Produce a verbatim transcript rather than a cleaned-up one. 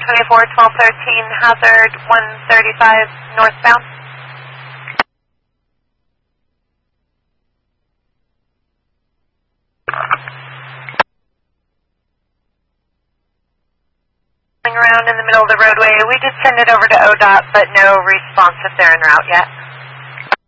twenty-four, twelve thirteen, hazard one thirty-five northbound. Around in the middle of the roadway. We did send it over to O D O T, but no response if they're en route yet.